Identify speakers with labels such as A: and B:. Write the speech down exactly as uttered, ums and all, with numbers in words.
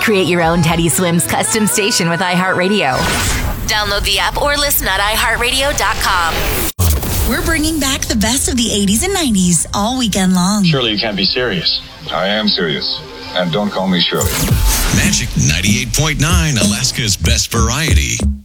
A: Create your own Teddy Swims custom station with iHeartRadio. Download the app or listen at i heart radio dot com.
B: We're bringing back the best of the eighties and nineties all weekend long.
C: Surely you can't be serious.
D: I am serious. And don't call me Shirley.
E: Magic ninety-eight point nine, Alaska's best variety.